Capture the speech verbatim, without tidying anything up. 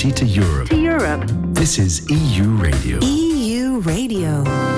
connectivity to Europe. To Europe. This is E U Radio. E U Radio.